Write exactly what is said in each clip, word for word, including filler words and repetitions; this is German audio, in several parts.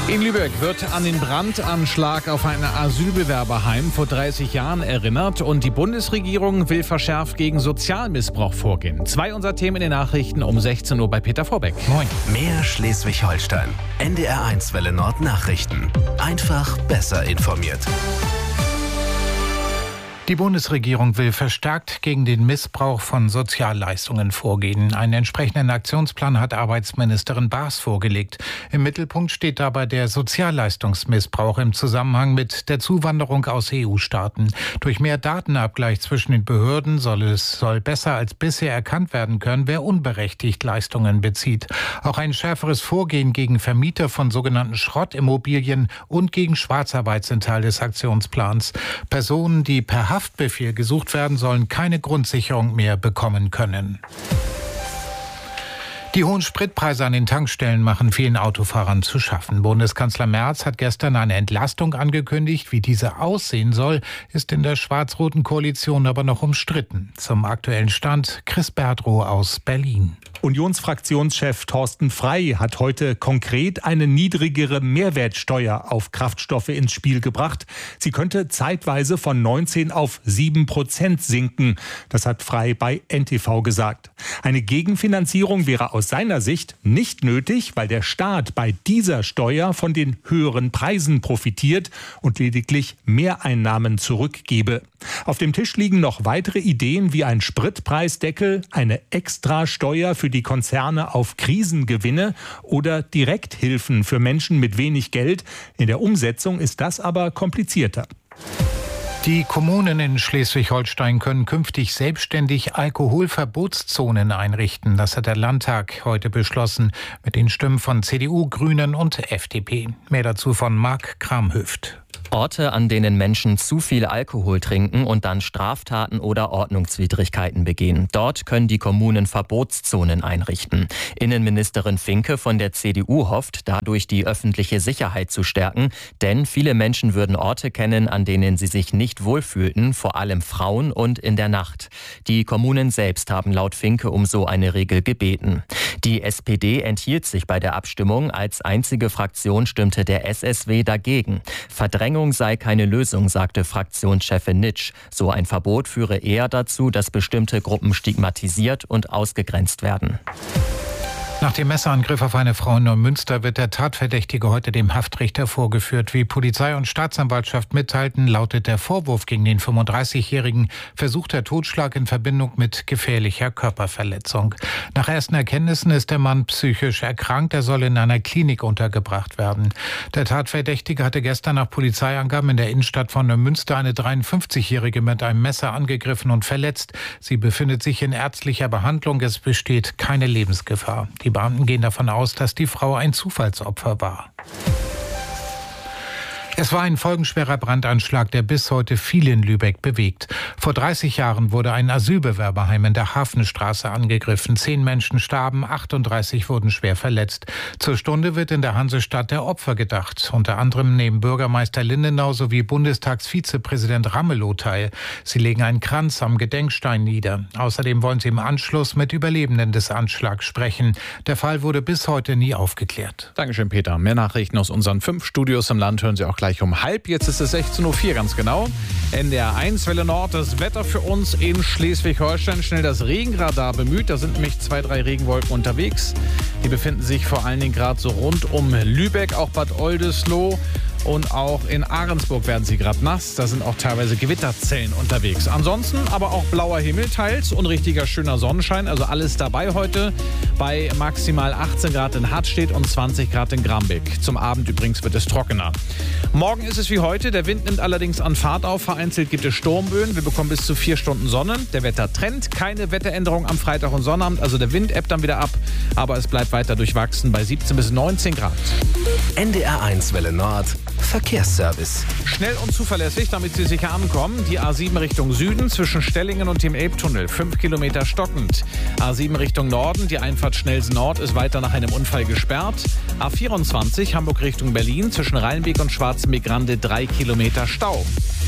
In Lübeck wird an den Brandanschlag auf ein Asylbewerberheim vor dreißig Jahren erinnert und die Bundesregierung will verschärft gegen Sozialmissbrauch vorgehen. Zwei unserer Themen in den Nachrichten um sechzehn Uhr bei Peter Vorbeck. Moin. Mehr Schleswig-Holstein. N D R eins Welle Nord Nachrichten. Einfach besser informiert. Die Bundesregierung will verstärkt gegen den Missbrauch von Sozialleistungen vorgehen. Einen entsprechenden Aktionsplan hat Arbeitsministerin Baas vorgelegt. Im Mittelpunkt steht dabei der Sozialleistungsmissbrauch im Zusammenhang mit der Zuwanderung aus E U-Staaten. Durch mehr Datenabgleich zwischen den Behörden soll es soll besser als bisher erkannt werden können, wer unberechtigt Leistungen bezieht. Auch ein schärferes Vorgehen gegen Vermieter von sogenannten Schrottimmobilien und gegen Schwarzarbeit sind Teil des Aktionsplans. Personen, die per Haftbefehl gesucht werden, sollen keine Grundsicherung mehr bekommen können. Die hohen Spritpreise an den Tankstellen machen vielen Autofahrern zu schaffen. Bundeskanzler Merz hat gestern eine Entlastung angekündigt. Wie diese aussehen soll, ist in der schwarz-roten Koalition aber noch umstritten. Zum aktuellen Stand Chris Berdrow aus Berlin. Unionsfraktionschef Thorsten Frey hat heute konkret eine niedrigere Mehrwertsteuer auf Kraftstoffe ins Spiel gebracht. Sie könnte zeitweise von neunzehn auf sieben Prozent sinken. Das hat Frey bei N T V gesagt. Eine Gegenfinanzierung wäre aus seiner Sicht nicht nötig, weil der Staat bei dieser Steuer von den höheren Preisen profitiert und lediglich Mehreinnahmen zurückgebe. Auf dem Tisch liegen noch weitere Ideen wie ein Spritpreisdeckel, eine Extrasteuer für die Konzerne auf Krisengewinne oder Direkthilfen für Menschen mit wenig Geld. In der Umsetzung ist das aber komplizierter. Die Kommunen in Schleswig-Holstein können künftig selbstständig Alkoholverbotszonen einrichten. Das hat der Landtag heute beschlossen mit den Stimmen von C D U, Grünen und F D P. Mehr dazu von Marc Kramhöft. Orte, an denen Menschen zu viel Alkohol trinken und dann Straftaten oder Ordnungswidrigkeiten begehen. Dort können die Kommunen Verbotszonen einrichten. Innenministerin Finke von der C D U hofft, dadurch die öffentliche Sicherheit zu stärken. Denn viele Menschen würden Orte kennen, an denen sie sich nicht wohlfühlten, vor allem Frauen und in der Nacht. Die Kommunen selbst haben laut Finke um so eine Regel gebeten. Die S P D enthielt sich bei der Abstimmung. Als einzige Fraktion stimmte der S S W dagegen. Verdrängung sei keine Lösung, sagte Fraktionschefin Nitsch. So ein Verbot führe eher dazu, dass bestimmte Gruppen stigmatisiert und ausgegrenzt werden. Nach dem Messerangriff auf eine Frau in Neumünster wird der Tatverdächtige heute dem Haftrichter vorgeführt. Wie Polizei und Staatsanwaltschaft mitteilten, lautet der Vorwurf gegen den fünfunddreißigjährigen versuchter Totschlag in Verbindung mit gefährlicher Körperverletzung. Nach ersten Erkenntnissen ist der Mann psychisch erkrankt. Er soll in einer Klinik untergebracht werden. Der Tatverdächtige hatte gestern nach Polizeiangaben in der Innenstadt von Neumünster eine dreiundfünfzigjährige mit einem Messer angegriffen und verletzt. Sie befindet sich in ärztlicher Behandlung. Es besteht keine Lebensgefahr. Die Beamten gehen davon aus, dass die Frau ein Zufallsopfer war. Es war ein folgenschwerer Brandanschlag, der bis heute viele in Lübeck bewegt. Vor dreißig Jahren wurde ein Asylbewerberheim in der Hafenstraße angegriffen. Zehn Menschen starben, achtunddreißig wurden schwer verletzt. Zur Stunde wird in der Hansestadt der Opfer gedacht. Unter anderem nehmen Bürgermeister Lindenau sowie Bundestagsvizepräsident Ramelow teil. Sie legen einen Kranz am Gedenkstein nieder. Außerdem wollen sie im Anschluss mit Überlebenden des Anschlags sprechen. Der Fall wurde bis heute nie aufgeklärt. Dankeschön, Peter. Mehr Nachrichten aus unseren fünf Studios im Land hören Sie auch gleich um halb. Jetzt ist es sechzehn Uhr vier ganz genau. N D R eins Welle Nord, das Wetter für uns in Schleswig-Holstein. Schnell das Regenradar bemüht. Da sind nämlich zwei, drei Regenwolken unterwegs. Die befinden sich vor allen Dingen gerade so rund um Lübeck, auch Bad Oldesloe. Und auch in Ahrensburg werden sie gerade nass. Da sind auch teilweise Gewitterzellen unterwegs. Ansonsten aber auch blauer Himmel teils und richtiger schöner Sonnenschein. Also alles dabei heute bei maximal achtzehn Grad in Hartstedt und zwanzig Grad in Grambeck. Zum Abend übrigens wird es trockener. Morgen ist es wie heute. Der Wind nimmt allerdings an Fahrt auf. Vereinzelt gibt es Sturmböen. Wir bekommen bis zu vier Stunden Sonne. Der Wettertrend, keine Wetteränderung am Freitag und Sonnabend. Also der Wind ebbt dann wieder ab. Aber es bleibt weiter durchwachsen bei siebzehn bis neunzehn Grad. N D R eins Welle Nord. Verkehrsservice. Schnell und zuverlässig, damit Sie sicher ankommen. Die A sieben Richtung Süden zwischen Stellingen und dem Elbtunnel. Fünf Kilometer stockend. A sieben Richtung Norden, die Einfahrt Schnelsen Nord ist weiter nach einem Unfall gesperrt. A vierundzwanzig Hamburg Richtung Berlin zwischen Rheinbeek und Schwarzenbeek-Grande drei Kilometer Stau.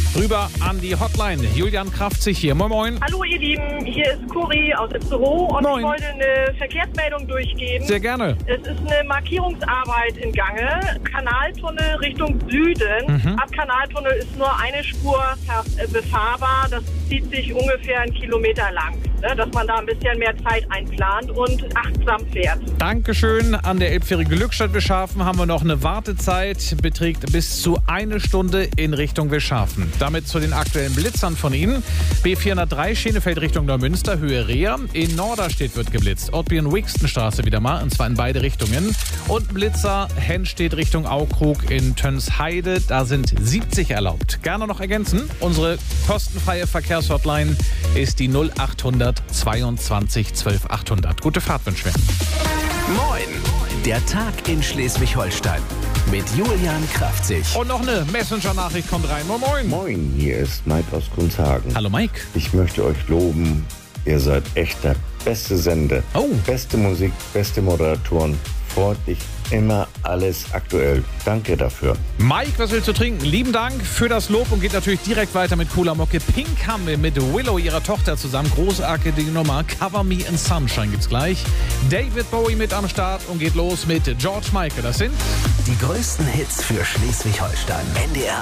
Rüber an die Hotline. Julian Kraftzig hier. Moin, moin. Hallo ihr Lieben, hier ist Cori aus Itzehoe und Moin. Ich wollte eine Verkehrsmeldung durchgeben. Sehr gerne. Es ist eine Markierungsarbeit in Gange. Kanaltunnel Richtung Süden. Mhm. Ab Kanaltunnel ist nur eine Spur befahrbar. Das zieht sich ungefähr einen Kilometer lang. Ne, dass man da ein bisschen mehr Zeit einplant und achtsam fährt. Dankeschön. An der Elbphäre Glückstadt Wischhafen haben wir noch eine Wartezeit, beträgt bis zu eine Stunde in Richtung Wischhafen. Damit zu den aktuellen Blitzern von Ihnen. B vierhundertdrei Schenefeld Richtung Neumünster, Höhe Reher. In Norderstedt wird geblitzt. Ortby- und Wixtenstraße wieder mal, und zwar in beide Richtungen. Und Blitzer Hennstedt Richtung Aukrug in Tönsheide. Da sind siebzig erlaubt. Gerne noch ergänzen. Unsere kostenfreie Verkehrshotline ist die null achthundert zweiundzwanzig zwölf achthundert. Gute Fahrt wünschen wir. Moin, der Tag in Schleswig-Holstein mit Julian Kraftzig. Und noch eine Messenger-Nachricht kommt rein. Moin, moin. Moin, hier ist Mike aus Gunzhagen. Hallo Mike. Ich möchte euch loben, ihr seid echt der beste Sender. Oh. Beste Musik, beste Moderatoren, freundlich, immer alles aktuell. Danke dafür. Mike, was willst du trinken? Lieben Dank für das Lob und geht natürlich direkt weiter mit cooler Mucke. Pink haben wir mit Willow, ihrer Tochter, zusammen. Großartige Nummer. Cover Me in Sunshine gibt's gleich. David Bowie mit am Start und geht los mit George Michael. Das sind Die größten Hits für Schleswig-Holstein. N D R